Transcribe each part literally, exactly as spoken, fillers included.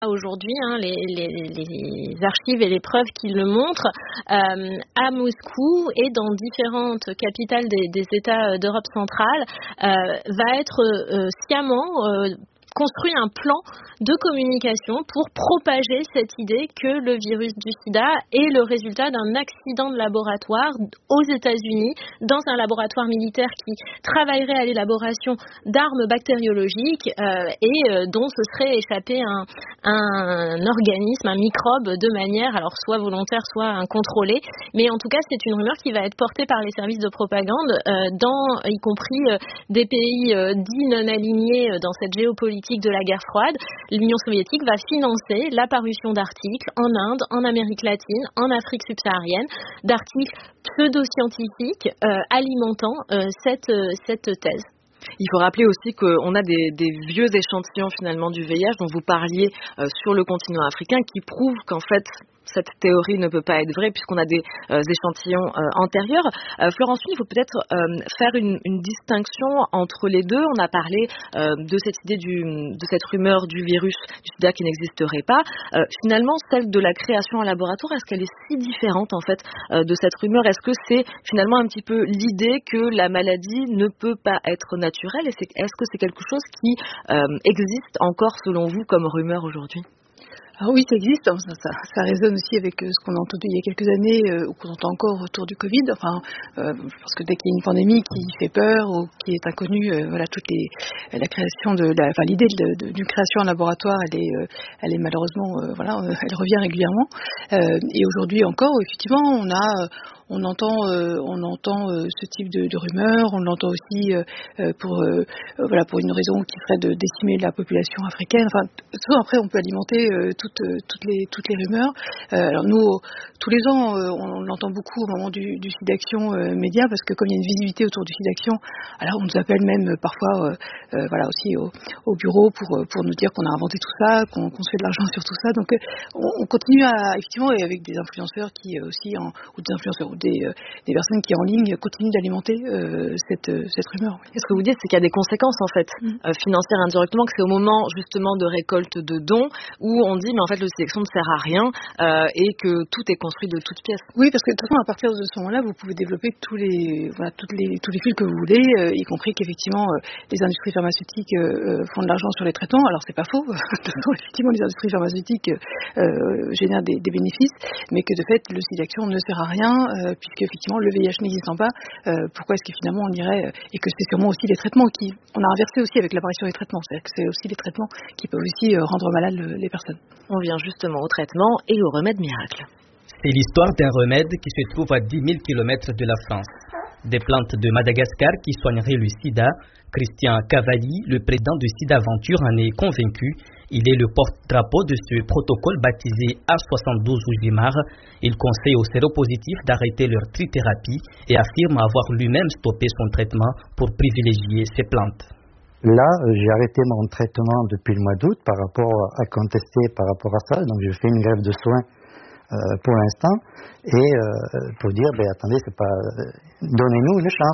Aujourd'hui, hein, les, les, les archives et les preuves qui le montrent, euh, à Moscou et dans différentes capitales des, des États d'Europe centrale, euh, va être euh, sciemment euh, construit un plan de communication pour propager cette idée que le virus du sida est le résultat d'un accident de laboratoire aux États-Unis, dans un laboratoire militaire qui travaillerait à l'élaboration d'armes bactériologiques euh, et euh, dont se serait échappé un, un organisme, un microbe de manière alors soit volontaire, soit incontrôlée. Mais en tout cas, c'est une rumeur qui va être portée par les services de propagande, euh, dans, y compris euh, des pays euh, dits non alignés euh, dans cette géopolitique de la guerre froide. L'Union soviétique va financer la parution d'articles en Inde, en Amérique latine, en Afrique subsaharienne, d'articles pseudo-scientifiques euh, alimentant euh, cette, euh, cette thèse. Il faut rappeler aussi qu'on a des, des vieux échantillons finalement du V I H dont vous parliez euh, sur le continent africain qui prouvent qu'en fait cette théorie ne peut pas être vraie puisqu'on a des euh, échantillons euh, antérieurs. Euh, Florence-Louis, il faut peut-être euh, faire une, une distinction entre les deux. On a parlé euh, de cette idée du, de cette rumeur du virus du sida qui n'existerait pas. Euh, finalement, celle de la création en laboratoire, est-ce qu'elle est si différente en fait euh, de cette rumeur? Est-ce que c'est finalement un petit peu l'idée que la maladie ne peut pas être naturelle? Et c'est, est-ce que c'est quelque chose qui euh, existe encore selon vous comme rumeur aujourd'hui? Alors oui, ça existe, ça, ça, ça résonne aussi avec ce qu'on a entendu il y a quelques années, euh, ou qu'on entend encore autour du Covid. Enfin, euh, parce que dès qu'il y a une pandémie qui fait peur ou qui est inconnue, euh, voilà, toutes les, la création de, la, enfin l'idée de, de, d'une création en laboratoire, elle est, euh, elle est malheureusement, euh, voilà, euh, elle revient régulièrement. Euh, et aujourd'hui encore, effectivement, on a, euh, on entend, euh, on entend euh, ce type de, de rumeurs. On l'entend aussi euh, pour, euh, voilà, pour une raison qui serait de décimer la population africaine. Enfin, souvent après, on peut alimenter euh, tout Toutes, toutes les toutes les rumeurs. Euh, alors nous, tous les ans, euh, on, on l'entend beaucoup au moment du, du SIDAction euh, média, parce que comme il y a une visibilité autour du SIDAction, alors on nous appelle même euh, parfois, euh, euh, voilà, aussi au, au bureau pour pour nous dire qu'on a inventé tout ça, qu'on, qu'on se fait de l'argent sur tout ça. Donc euh, on, on continue à, effectivement, et avec des influenceurs qui euh, aussi, en, ou des influenceurs ou des euh, des personnes qui en ligne continuent d'alimenter euh, cette cette rumeur. Oui. Et ce que vous dites, c'est qu'il y a des conséquences en fait mmh. euh, financières indirectement, que c'est au moment justement de récolte de dons où on dit mais en fait le SIDAction ne sert à rien euh, et que tout est construit de toutes pièces. Oui, parce que de toute façon à partir de ce moment-là, vous pouvez développer tous les voilà toutes les tous les fils que vous voulez, euh, y compris qu'effectivement euh, les industries pharmaceutiques euh, font de l'argent sur les traitements. Alors c'est pas faux. De toute façon, effectivement, les industries pharmaceutiques euh, génèrent des, des bénéfices, mais que de fait le SIDAction ne sert à rien euh, puisque effectivement le V I H n'existant pas, euh, pourquoi est-ce que finalement on irait et que c'est sûrement aussi les traitements qui on a inversé aussi avec l'apparition des traitements, c'est-à-dire que c'est aussi les traitements qui peuvent aussi euh, rendre malades le, les personnes. On vient justement au traitement et au remède miracle. C'est l'histoire d'un remède qui se trouve à dix mille kilomètres de la France. Des plantes de Madagascar qui soigneraient le sida. Christian Cavalli, le président de SIDAventure, en est convaincu. Il est le porte-drapeau de ce protocole baptisé A soixante-douze Oujimar. Il conseille aux séropositifs d'arrêter leur trithérapie et affirme avoir lui-même stoppé son traitement pour privilégier ces plantes. Là, j'ai arrêté mon traitement depuis le mois d'août par rapport à contester par rapport à ça. Donc, je fais une grève de soins euh, pour l'instant et euh, pour dire, ben attendez, c'est pas, euh, donnez-nous une chance.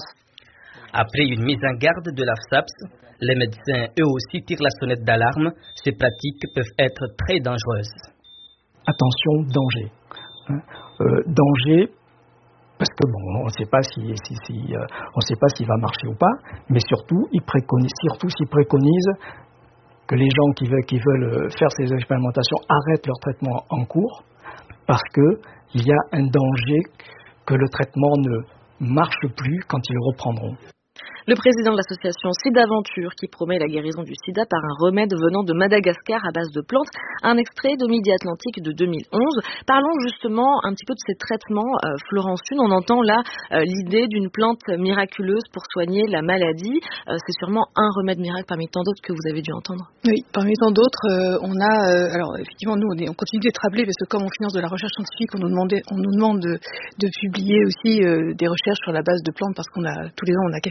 Après une mise en garde de la F S A P S, les médecins eux aussi tirent la sonnette d'alarme. Ces pratiques peuvent être très dangereuses. Attention, danger. Hein euh, danger. Parce que bon, on ne sait pas si, si, si euh, on sait pas s'il va marcher ou pas, mais surtout, il préconise, surtout s'il préconise que les gens qui veulent, qui veulent faire ces expérimentations arrêtent leur traitement en cours, parce que il y a un danger que le traitement ne marche plus quand ils le reprendront. Le président de l'association SIDAventure qui promet la guérison du sida par un remède venant de Madagascar à base de plantes. Un extrait de Midi Atlantique de deux mille onze. Parlons justement un petit peu de ces traitements. Euh, Florence Thune, on entend là euh, l'idée d'une plante miraculeuse pour soigner la maladie. Euh, c'est sûrement un remède miracle parmi tant d'autres que vous avez dû entendre. Oui, parmi tant d'autres, euh, on a... Euh, alors effectivement, nous, on, est, on continue d'être appelés parce que comme on finance de la recherche scientifique, on nous, demandait, on nous demande de, de publier aussi euh, des recherches sur la base de plantes parce qu'on a tous les ans, on a quelqu'un qui a trouvé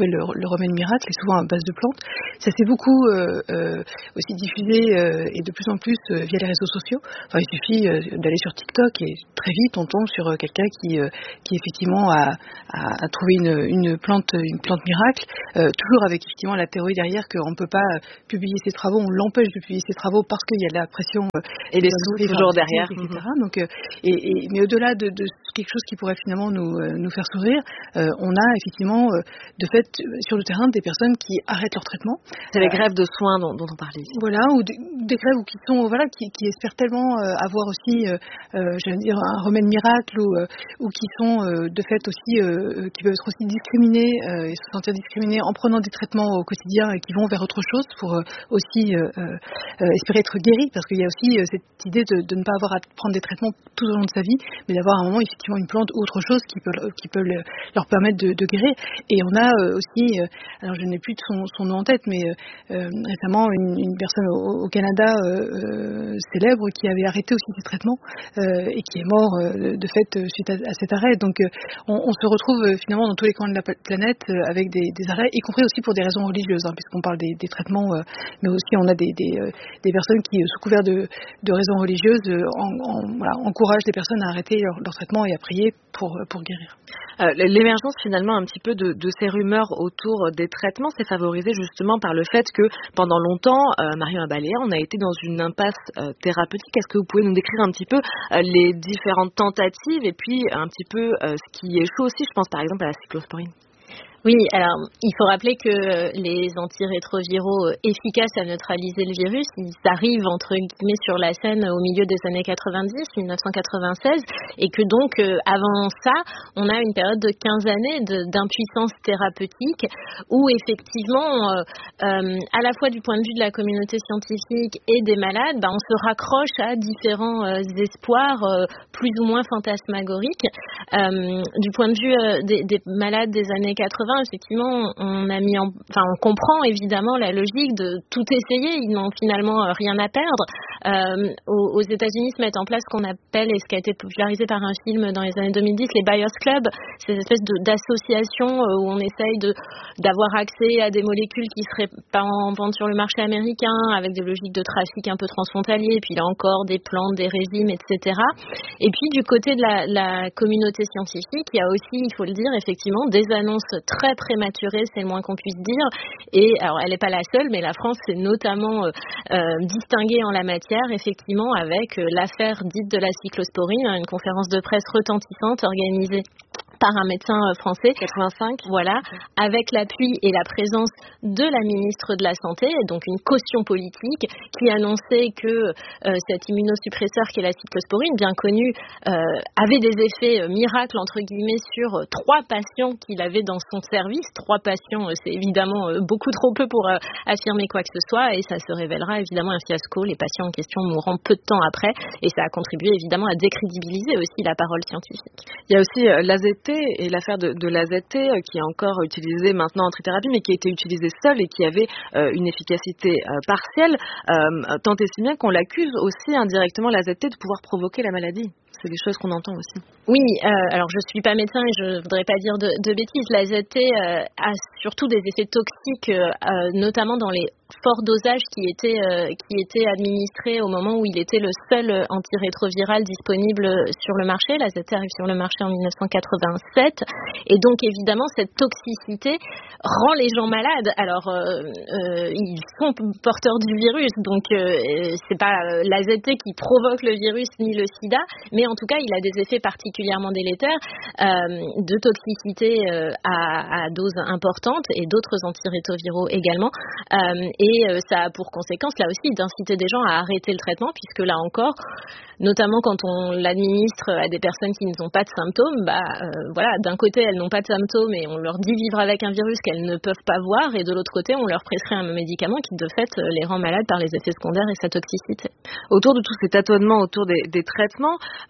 s'appelle le, le remède miracle, et souvent à base de plantes. Ça s'est beaucoup euh, euh, aussi diffusé euh, et de plus en plus euh, via les réseaux sociaux. Enfin, il suffit euh, d'aller sur TikTok et très vite on tombe sur euh, quelqu'un qui, euh, qui effectivement a, a, a trouvé une, une plante, une plante miracle, euh, toujours avec effectivement la théorie derrière qu'on ne peut pas publier ses travaux, on l'empêche de publier ses travaux parce qu'il y a de la pression euh, et les sous toujours derrière, et cetera. Mm-hmm. Donc, euh, et, et, mais au-delà de, de quelque chose qui pourrait finalement nous, euh, nous faire sourire, euh, on a effectivement euh, de fait sur le terrain des personnes qui arrêtent leur traitement. C'est les euh, grèves de soins dont, dont on parlait ici. Voilà, ou des, des grèves ou qui sont voilà qui, qui espèrent tellement euh, avoir aussi, euh, euh, j'allais dire un remède miracle ou euh, ou qui sont euh, de fait aussi euh, qui peuvent être aussi discriminés euh, et se sentir discriminés en prenant des traitements au quotidien et qui vont vers autre chose pour euh, aussi euh, euh, espérer être guéris, parce qu'il y a aussi euh, cette idée de, de ne pas avoir à prendre des traitements tout au long de sa vie, mais d'avoir à un moment effectivement une plante ou autre chose qui peut qui peut le, leur permettre de, de guérir. Et on a euh, aussi, euh, alors je n'ai plus de son, son nom en tête, mais euh, récemment une, une personne au, au Canada euh, euh, célèbre qui avait arrêté aussi ses traitements euh, et qui est mort euh, de fait suite à, à cet arrêt. Donc euh, on, on se retrouve euh, finalement dans tous les coins de la planète euh, avec des, des arrêts, y compris aussi pour des raisons religieuses, hein, puisqu'on parle des, des traitements, euh, mais aussi on a des, des, euh, des personnes qui, sous couvert de, de raisons religieuses, euh, en, en, voilà, encouragent les personnes à arrêter leur, leur traitement et à prier pour, pour guérir. Euh, l'émergence finalement un petit peu de, de ces rumeurs autour des traitements s'est favorisée justement par le fait que pendant longtemps, euh, Marion Abbaléa, on a été dans une impasse euh, thérapeutique. Est-ce que vous pouvez nous décrire un petit peu euh, les différentes tentatives et puis un petit peu euh, ce qui échoue aussi, je pense par exemple à la cyclosporine? Oui, alors il faut rappeler que les antirétroviraux efficaces à neutraliser le virus, ils arrivent entre guillemets sur la scène au milieu des années quatre-vingt-dix, dix-neuf cent quatre-vingt-seize, et que donc euh, avant ça, on a une période de quinze années de, d'impuissance thérapeutique où effectivement, euh, euh, à la fois du point de vue de la communauté scientifique et des malades, bah, on se raccroche à différents euh, espoirs euh, plus ou moins fantasmagoriques. Euh, du point de vue euh, des, des malades des années quatre-vingts, effectivement, on a mis en, enfin, on comprend évidemment la logique de tout essayer. Ils n'ont finalement rien à perdre. Euh, aux, aux États-Unis, se mettent en place ce qu'on appelle, et ce qui a été popularisé par un film dans les années deux mille dix, les Buyers Club, ces espèces de, d'associations où on essaye de d'avoir accès à des molécules qui seraient pas en vente sur le marché américain, avec des logiques de trafic un peu transfrontalier, puis là encore des plantes, des régimes, et cetera. Et puis du côté de la, la communauté scientifique, il y a aussi, il faut le dire, effectivement, des annonces très prématurée, c'est le moins qu'on puisse dire. Et alors, elle n'est pas la seule, mais la France s'est notamment euh, euh, distinguée en la matière, effectivement, avec euh, l'affaire dite de la cyclosporine, une conférence de presse retentissante organisée par un médecin français, quatre-vingt-cinq, voilà, avec l'appui et la présence de la ministre de la Santé, donc une caution politique, qui annonçait que euh, cet immunosuppresseur qui est la cyclosporine, bien connu, euh, avait des effets euh, miracles, entre guillemets, sur euh, trois patients qu'il avait dans son service. Trois patients, euh, c'est évidemment euh, beaucoup trop peu pour euh, affirmer quoi que ce soit, et ça se révélera évidemment un fiasco, les patients en question mourant peu de temps après, et ça a contribué évidemment à décrédibiliser aussi la parole scientifique. Il y a aussi euh, l'A Z T et l'affaire de, de l'A Z T euh, qui est encore utilisée maintenant en trithérapie, mais qui a été utilisée seule et qui avait euh, une efficacité euh, partielle, euh, tant et si bien qu'on l'accuse aussi indirectement, l'A Z T, de pouvoir provoquer la maladie. C'est des choses qu'on entend aussi. Oui, euh, alors je suis pas médecin et je voudrais pas dire de, de bêtises. L'A Z T euh, a surtout des effets toxiques, euh, notamment dans les forts dosages qui étaient euh, qui étaient administrés au moment où il était le seul antirétroviral disponible sur le marché. L'A Z T arrive sur le marché en dix-neuf cent quatre-vingt-sept, et donc évidemment cette toxicité rend les gens malades. Alors euh, euh, ils sont porteurs du virus, donc euh, c'est pas l'A Z T qui provoque le virus ni le sida, mais en tout cas il a des effets particulièrement délétères euh, de toxicité euh, à, à dose importante, et d'autres antirétroviraux également. Euh, Et euh, ça a pour conséquence, là aussi, d'inciter des gens à arrêter le traitement, puisque là encore, notamment quand on l'administre à des personnes qui n'ont pas de symptômes, bah euh, voilà, d'un côté elles n'ont pas de symptômes et on leur dit vivre avec un virus qu'elles ne peuvent pas voir, et de l'autre côté on leur prescrit un médicament qui de fait les rend malades par les effets secondaires et sa toxicité. Autour de tous ces tâtonnements autour des, des traitements,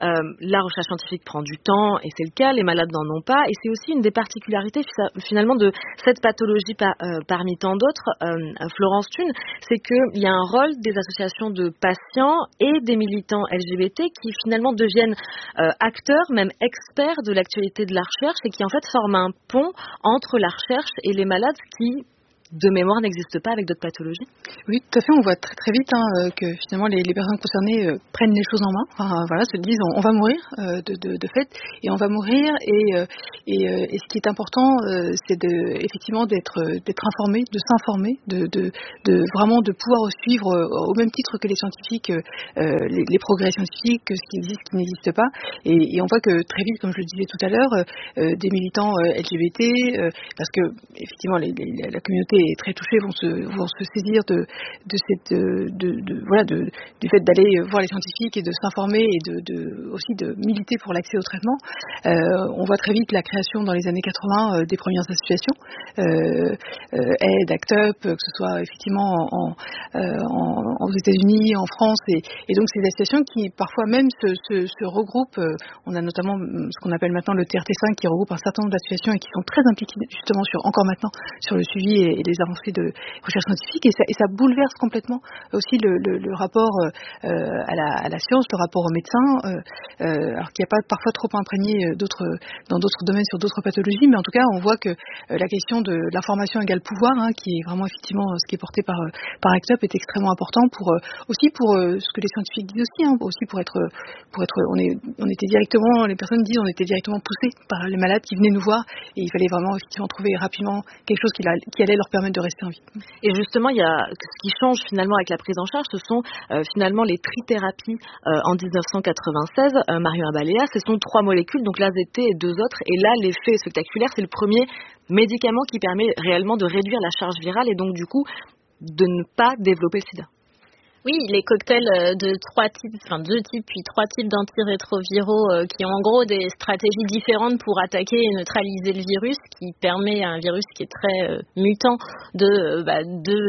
euh, la recherche scientifique prend du temps, et c'est le cas, les malades n'en ont pas, et c'est aussi une des particularités finalement de cette pathologie par, euh, parmi tant d'autres, euh, Florence Thune, c'est qu'il y a un rôle des associations de patients et des militants L G B T qui finalement deviennent euh, acteurs, même experts de l'actualité de la recherche, et qui en fait forment un pont entre la recherche et les malades qui, de mémoire, n'existe pas avec d'autres pathologies. Oui, tout à fait. On voit très très vite hein, que finalement les, les personnes concernées euh, prennent les choses en main. Enfin, voilà, se disent on, on va mourir euh, de, de, de fait, et on va mourir. Et, euh, et, euh, et ce qui est important, euh, c'est de, effectivement d'être d'être informé, de s'informer, de, de, de vraiment de pouvoir suivre euh, au même titre que les scientifiques euh, les, les progrès scientifiques, ce qui existe, ce qui n'existe pas. Et, et on voit que très vite, comme je le disais tout à l'heure, euh, des militants euh, L G B T, euh, parce que effectivement les, les, la communauté est très touchés vont se, vont se saisir de, de cette, de, de, voilà, de, du fait d'aller voir les scientifiques et de s'informer et de, de, aussi de militer pour l'accès au traitement. Euh, on voit très vite la création dans les années quatre-vingts euh, des premières associations, euh, euh, Aid, Act Up, que ce soit effectivement en, euh, en, en, aux États-Unis, en France, et, et donc ces associations qui parfois même se, se, se regroupent. Euh, on a notamment ce qu'on appelle maintenant le T R T cinq qui regroupe un certain nombre d'associations et qui sont très impliquées justement sur, encore maintenant sur le suivi et, et les avancées de recherche scientifique, et ça, et ça bouleverse complètement aussi le, le, le rapport euh, à, la, à la science, le rapport aux médecins, euh, euh, alors qu'il n'y a pas parfois trop imprégné d'autres, dans d'autres domaines sur d'autres pathologies, mais en tout cas on voit que euh, la question de l'information égale pouvoir, hein, qui est vraiment effectivement ce qui est porté par, par Act Up, est extrêmement important pour euh, aussi pour euh, ce que les scientifiques disent aussi, hein, aussi pour être, pour être on, est, on était directement, les personnes disent, on était directement poussés par les malades qui venaient nous voir, et il fallait vraiment effectivement trouver rapidement quelque chose qui, la, qui allait leur permettre de rester en vie. Et justement, il y a ce qui change finalement avec la prise en charge, ce sont euh, finalement les trithérapies euh, en dix-neuf cent quatre-vingt-seize. Euh, Marion Abalea, ce sont trois molécules, donc l'A Z T et deux autres. Et là, l'effet spectaculaire, c'est le premier médicament qui permet réellement de réduire la charge virale et donc du coup de ne pas développer le sida. Oui, les cocktails de trois types, enfin deux types, puis trois types d'antirétroviraux euh, qui ont en gros des stratégies différentes pour attaquer et neutraliser le virus, qui permet à un virus qui est très euh, mutant de, euh, bah,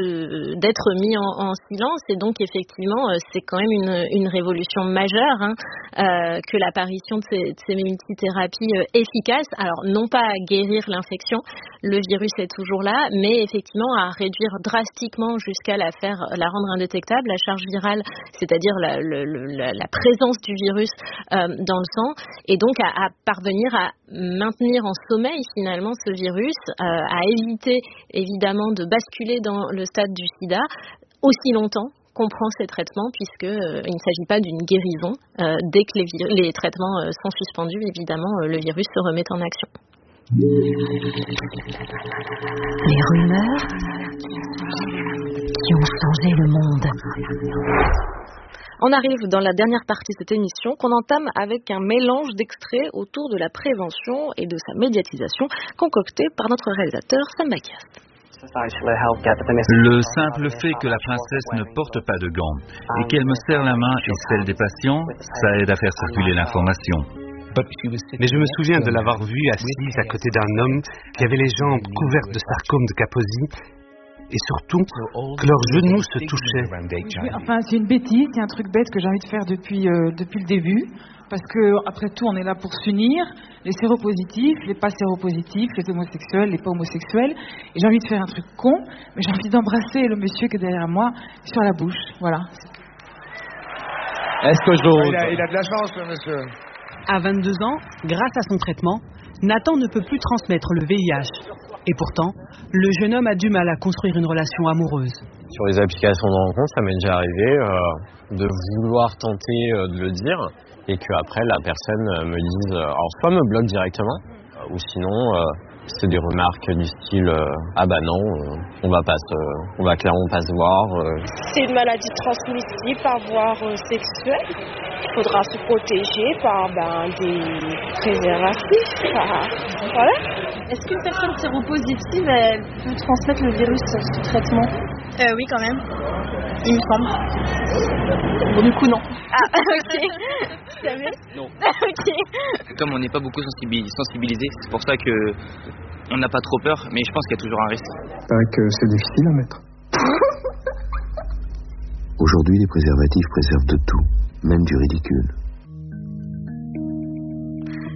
de d'être mis en, en silence. Et donc effectivement, euh, c'est quand même une, une révolution majeure hein, euh, que l'apparition de ces, de ces multithérapies euh, efficaces. Alors non pas à guérir l'infection, le virus est toujours là, mais effectivement à réduire drastiquement jusqu'à la faire, la rendre indétectable, la charge virale, c'est-à-dire la, la, la présence du virus euh, dans le sang, et donc à, à parvenir à maintenir en sommeil finalement ce virus, euh, à éviter évidemment de basculer dans le stade du sida aussi longtemps qu'on prend ces traitements, puisque euh, il ne s'agit pas d'une guérison. Euh, dès que les, les traitements euh, sont suspendus, évidemment, euh, le virus se remet en action. Les rumeurs qui ont changé le monde. On arrive dans la dernière partie de cette émission qu'on entame avec un mélange d'extraits autour de la prévention et de sa médiatisation concocté par notre réalisateur Sam Macias. Le simple fait que la princesse ne porte pas de gants et qu'elle me serre la main et celle des patients, ça aide à faire circuler l'information. Mais je me souviens de l'avoir vue assise à côté d'un homme qui avait les jambes couvertes de sarcome de Kaposi et surtout que leurs genoux se touchaient. Enfin, c'est une bêtise, c'est un truc bête que j'ai envie de faire depuis, euh, depuis le début. Parce que après tout, on est là pour s'unir, les séropositifs, les pas séropositifs, les homosexuels, les pas homosexuels. Et j'ai envie de faire un truc con, mais j'ai envie d'embrasser le monsieur qui est derrière moi sur la bouche. Voilà. Est-ce que j'ose ? il, a, il a de la chance, le monsieur. À vingt-deux ans, grâce à son traitement, Nathan ne peut plus transmettre le V I H. Et pourtant, le jeune homme a du mal à construire une relation amoureuse. Sur les applications de rencontre, ça m'est déjà arrivé euh, de vouloir tenter euh, de le dire et qu'après la personne me dise, euh, alors soit me bloque directement, euh, ou sinon euh, c'est des remarques du style euh, ah bah non, euh, on va pas se, on va clairement pas se voir. Euh. C'est une maladie transmissible par voie euh, sexuelle. Il faudra se protéger par ben, des préservatifs. Par... Voilà. Est-ce qu'une personne séropositive elle peut transmettre le virus sous traitement ? euh, Oui, quand même. Il me semble. Bon, du coup, non. Ah, ok. Tu savais ? Non. Ok. Comme on n'est pas beaucoup sensibilisé, c'est pour ça que on n'a pas trop peur, mais je pense qu'il y a toujours un risque. C'est vrai que c'est difficile à mettre. Aujourd'hui, les préservatifs préservent de tout, même du ridicule.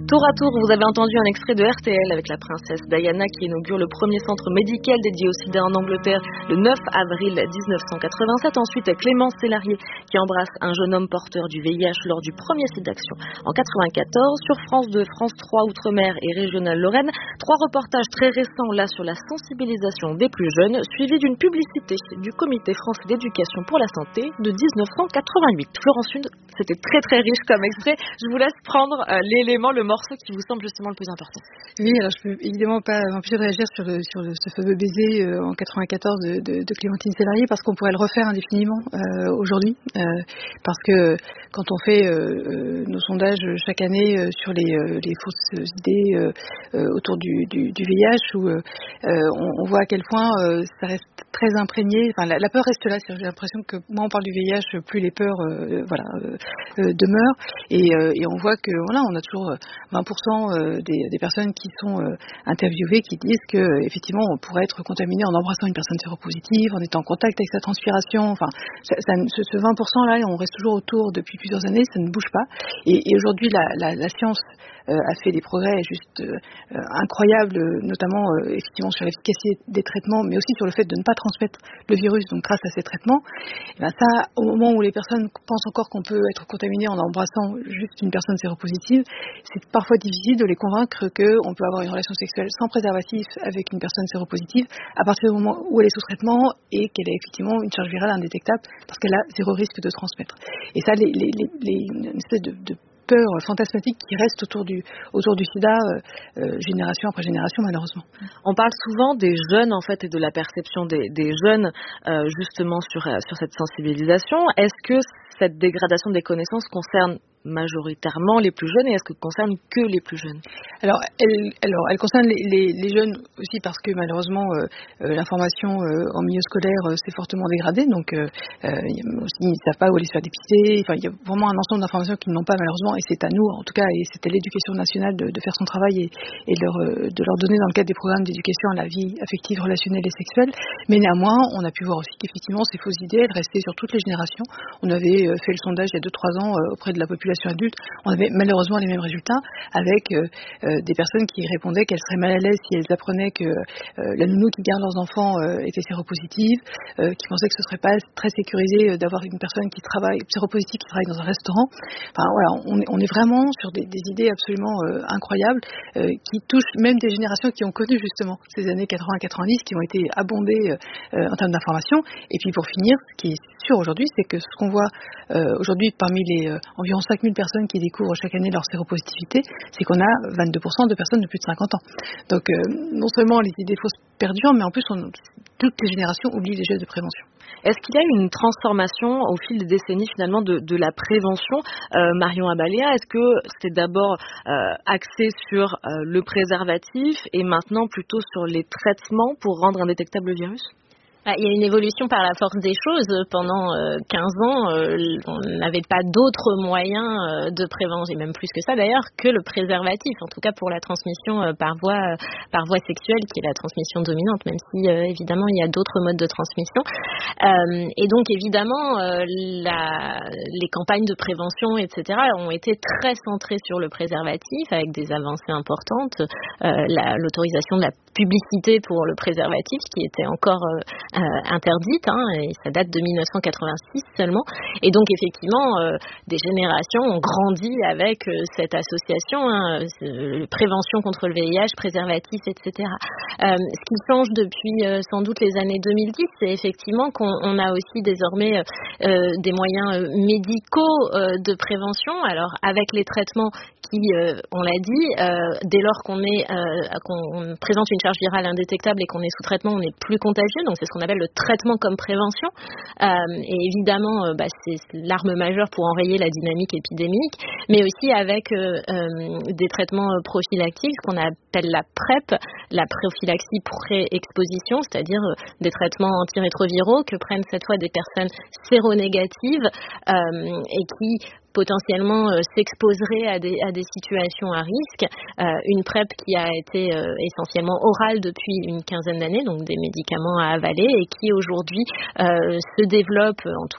Tour à tour, vous avez entendu un extrait de R T L avec la princesse Diana qui inaugure le premier centre médical dédié au sida en Angleterre le neuf avril dix-neuf cent quatre-vingt-sept. Ensuite, Clémence Sélarié qui embrasse un jeune homme porteur du V I H lors du premier site d'action en quatre-vingt-quatorze. Sur France deux, France trois, Outre-mer et Régional Lorraine, trois reportages très récents là sur la sensibilisation des plus jeunes, suivis d'une publicité du Comité français d'éducation pour la santé de dix-neuf cent quatre-vingt-huit. Florence Hund, c'était très très riche comme extrait. Je vous laisse prendre euh, l'élément, le morceau qui vous semble justement le plus important. Oui, alors je peux évidemment pas m'empêcher de réagir sur, le, sur le, ce fameux baiser euh, en quatre-vingt-quatorze de, de, de Clémentine Sélarié, parce qu'on pourrait le refaire indéfiniment euh, aujourd'hui, euh, parce que quand on fait euh, nos sondages chaque année euh, sur les, euh, les fausses idées euh, euh, autour du, du, du V I H, où euh, on, on voit à quel point euh, ça reste très imprégné, enfin la, la peur reste là, j'ai l'impression que moins on parle du V I H, plus les peurs euh, voilà, euh, euh, demeurent, et, euh, et on voit que voilà, on a toujours vingt pour cent des, des personnes qui sont euh, interviewées qui disent que effectivement on pourrait être contaminé en embrassant une personne séropositive, en étant en contact avec sa transpiration. Enfin, ça, ça, ce, ce vingt pour cent là, on reste toujours autour depuis plusieurs années, ça ne bouge pas. Et, et aujourd'hui, la, la, la science euh, a fait des progrès juste euh, incroyables, notamment euh, effectivement sur l'efficacité des traitements, mais aussi sur le fait de ne pas transmettre le virus. Donc grâce à ces traitements, et ben ça, au moment où les personnes pensent encore qu'on peut être contaminé en embrassant juste une personne séropositive, c'est parfois difficile de les convaincre qu'on peut avoir une relation sexuelle sans préservatif avec une personne séropositive à partir du moment où elle est sous traitement et qu'elle a effectivement une charge virale indétectable parce qu'elle a zéro risque de transmettre. Et ça, les, les, les, les, une espèce de, de peur fantasmatique qui reste autour du, autour du sida, euh, euh, génération après génération, malheureusement. On parle souvent des jeunes, en fait, et de la perception des, des jeunes, euh, justement, sur, sur cette sensibilisation. Est-ce que cette dégradation des connaissances concerne majoritairement les plus jeunes, et est-ce que concerne que les plus jeunes? Alors, elle, alors, elle concerne les, les, les jeunes aussi parce que malheureusement euh, euh, l'information euh, en milieu scolaire euh, s'est fortement dégradée, donc euh, euh, aussi, ils ne savent pas où aller se faire dépister. Enfin, il y a vraiment un ensemble d'informations qu'ils n'ont pas malheureusement, et c'est à nous, en tout cas, et c'est à l'éducation nationale de, de faire son travail et, et de, leur, de leur donner dans le cadre des programmes d'éducation à la vie affective, relationnelle et sexuelle. Mais néanmoins, on a pu voir aussi qu'effectivement ces fausses idées, elles restaient sur toutes les générations. On avait fait le sondage il y a deux trois ans euh, auprès de la population adulte, on avait malheureusement les mêmes résultats avec euh, euh, des personnes qui répondaient qu'elles seraient mal à l'aise si elles apprenaient que euh, la nounou qui garde leurs enfants euh, était séropositive, euh, qui pensaient que ce serait pas très sécurisé euh, d'avoir une personne qui travaille séropositive qui travaille dans un restaurant. Enfin voilà, on est, on est vraiment sur des, des idées absolument euh, incroyables euh, qui touchent même des générations qui ont connu justement ces années quatre-vingts quatre-vingt-dix, qui ont été abondées euh, en termes d'information. Et puis pour finir, ce qui est sûr aujourd'hui, c'est que ce qu'on voit euh, aujourd'hui parmi les euh, environ cinq mille personnes qui découvrent chaque année leur séropositivité, c'est qu'on a vingt-deux pour cent de personnes de plus de cinquante ans. Donc euh, non seulement les idées fausses perdurent, mais en plus on, toutes les générations oublient les gestes de prévention. Est-ce qu'il y a eu une transformation au fil des décennies finalement de, de la prévention, euh, Marion Abaléa? Est-ce que c'était d'abord euh, axé sur euh, le préservatif et maintenant plutôt sur les traitements pour rendre indétectable le virus? Il y a une évolution par la force des choses. Pendant euh, quinze ans, euh, on n'avait pas d'autres moyens euh, de prévention, et même plus que ça d'ailleurs, que le préservatif, en tout cas pour la transmission euh, par voie euh, par voie sexuelle, qui est la transmission dominante, même si euh, évidemment il y a d'autres modes de transmission. Euh, et donc évidemment, euh, la, les campagnes de prévention, et cetera, ont été très centrées sur le préservatif, avec des avancées importantes. Euh, la, l'autorisation de la publicité pour le préservatif, qui était encore euh, Euh, interdite, hein, et ça date de mille neuf cent quatre-vingt-six seulement. Et donc effectivement, euh, des générations ont grandi avec euh, cette association, hein, euh, prévention contre le V I H, préservatif, et cetera. Euh, ce qui change depuis euh, sans doute les années deux mille dix, c'est effectivement qu'on on a aussi désormais euh, des moyens euh, médicaux euh, de prévention. Alors avec les traitements qui, euh, on l'a dit, euh, dès lors qu'on est euh, qu'on présente une charge virale indétectable et qu'on est sous traitement, on n'est plus contagieux. Donc c'est ce qu'on appelle le traitement comme prévention. Euh, et évidemment, euh, bah, c'est l'arme majeure pour enrayer la dynamique épidémique, mais aussi avec euh, euh, des traitements prophylactiques, ce qu'on appelle la PrEP, la prophylaxie pré-exposition, c'est-à-dire euh, des traitements antirétroviraux que prennent cette fois des personnes séronégatives euh, et qui potentiellement euh, s'exposerait à des, à des situations à risque. Euh, une PrEP qui a été euh, essentiellement orale depuis une quinzaine d'années, donc des médicaments à avaler, et qui aujourd'hui euh, se développe en tout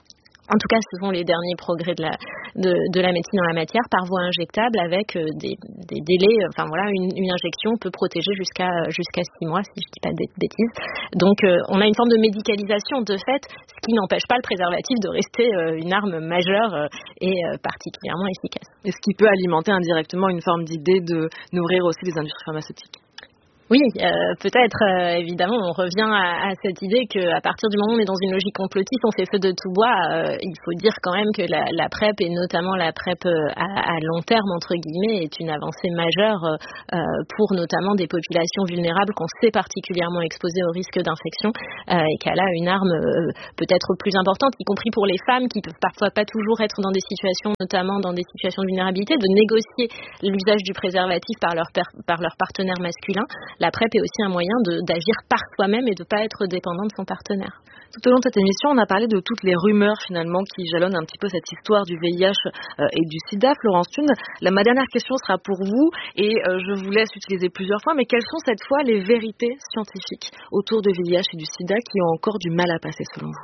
en tout cas, ce sont les derniers progrès de la, de, de la médecine en la matière, par voie injectable avec euh, des, des délais. Enfin voilà, une, une injection peut protéger jusqu'à jusqu'à six mois, si je dis pas de bêtises. Donc, euh, on a une forme de médicalisation de fait, ce qui n'empêche pas le préservatif de rester euh, une arme majeure euh, et euh, particulièrement efficace. Et ce qui peut alimenter indirectement une forme d'idée de nourrir aussi les industries pharmaceutiques. Oui, euh, peut-être, euh, évidemment, on revient à, à cette idée qu'à partir du moment où on est dans une logique complotiste, on fait feu de tout bois. Euh, il faut dire quand même que la, la PrEP, et notamment la PrEP à, à long terme, entre guillemets, est une avancée majeure euh, pour notamment des populations vulnérables qu'on sait particulièrement exposées au risque d'infection euh, et qu'elle a une arme euh, peut-être plus importante, y compris pour les femmes qui peuvent parfois pas toujours être dans des situations, notamment dans des situations de vulnérabilité, de négocier l'usage du préservatif par leur, per, par leur partenaire masculin. La PrEP est aussi un moyen de, d'agir par soi-même et de ne pas être dépendant de son partenaire. Tout au long de cette émission, on a parlé de toutes les rumeurs finalement qui jalonnent un petit peu cette histoire du V I H euh, et du sida. Florence Thune, la, ma dernière question sera pour vous et euh, je vous laisse utiliser plusieurs fois, mais quelles sont cette fois les vérités scientifiques autour du V I H et du sida qui ont encore du mal à passer selon vous?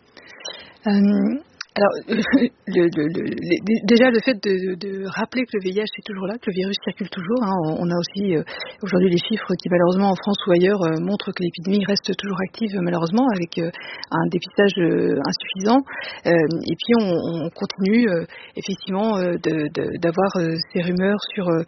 euh... Alors, le, le, le, le, déjà le fait de, de rappeler que le V I H est toujours là, que le virus circule toujours. Hein, on a aussi euh, aujourd'hui les chiffres qui malheureusement en France ou ailleurs euh, montrent que l'épidémie reste toujours active malheureusement avec euh, un dépistage euh, insuffisant. Euh, et puis on, on continue euh, effectivement euh, de, de, d'avoir euh, ces rumeurs sur. Euh,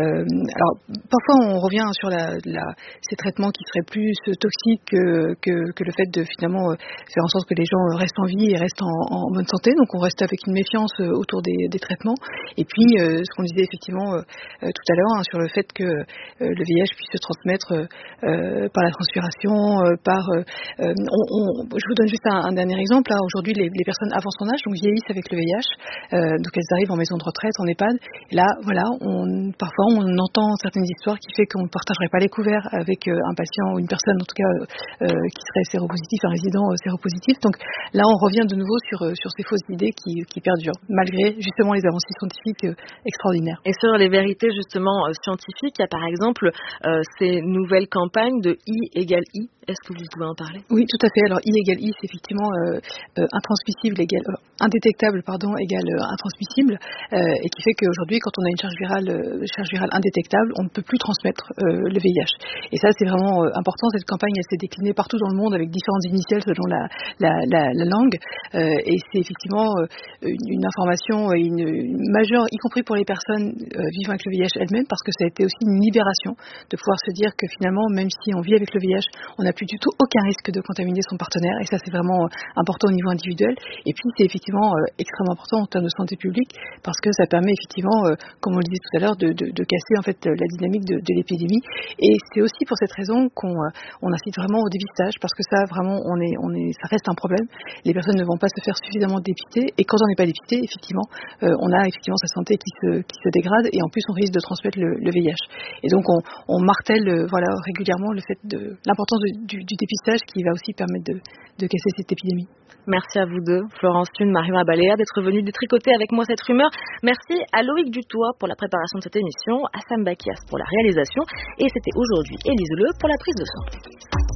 alors parfois on revient sur la, la, ces traitements qui seraient plus toxiques que, que, que le fait de finalement euh, faire en sorte que les gens restent en vie et restent en, en bonne santé, donc on reste avec une méfiance euh, autour des, des traitements. Et puis, euh, ce qu'on disait effectivement euh, euh, tout à l'heure hein, sur le fait que euh, le V I H puisse se transmettre euh, par la transpiration, euh, par. Euh, on, on, je vous donne juste un, un dernier exemple. Là, aujourd'hui, les, les personnes avant son âge donc vieillissent avec le V I H, euh, donc elles arrivent en maison de retraite, en EHPAD. Et là, voilà, on, parfois on entend certaines histoires qui fait qu'on ne partagerait pas les couverts avec euh, un patient ou une personne, en tout cas, euh, qui serait séropositif, un résident euh, séropositif. Donc là, on revient de nouveau sur euh, sur ces fausses idées qui, qui perdurent, malgré justement les avancées scientifiques euh, extraordinaires. Et sur les vérités justement euh, scientifiques, il y a par exemple euh, ces nouvelles campagnes de I égale I. Est-ce que vous pouvez en parler? Oui, tout à fait. Alors I égale I, c'est effectivement euh, euh, intransmissible égale euh, indétectable, pardon, égale euh, intransmissible, euh, et qui fait qu'aujourd'hui, quand on a une charge virale, euh, charge virale indétectable, on ne peut plus transmettre euh, le V I H. Et ça, c'est vraiment euh, important. Cette campagne, elle s'est déclinée partout dans le monde avec différentes initiales selon la, la, la, la langue, euh, et c'est effectivement euh, une, une information une, une majeure, y compris pour les personnes euh, vivant avec le V I H elles-mêmes, parce que ça a été aussi une libération de pouvoir se dire que finalement, même si on vit avec le V I H, on n'a plus du tout aucun risque de contaminer son partenaire, et ça c'est vraiment euh, important au niveau individuel. Et puis c'est effectivement euh, extrêmement important en termes de santé publique, parce que ça permet effectivement, euh, comme on le disait tout à l'heure, de, de, de casser en fait la dynamique de, de l'épidémie. Et c'est aussi pour cette raison qu'on euh, on incite vraiment au dépistage, parce que ça vraiment on est, on est, ça reste un problème. Les personnes ne vont pas se faire suffisamment dépister, et quand on n'est pas dépité, effectivement, euh, on a effectivement sa santé qui se, qui se dégrade, et en plus on risque de transmettre le, le V I H. Et donc on, on martèle euh, voilà régulièrement le fait de l'importance de, du, du dépistage qui va aussi permettre de, de casser cette épidémie. Merci à vous deux, Florence Thune, Marie-Marie Baléa, d'être venus détricoter avec moi cette rumeur. Merci à Loïc Dutoit pour la préparation de cette émission, à Sam Bakias pour la réalisation, et c'était aujourd'hui Élise Le pour la prise de son.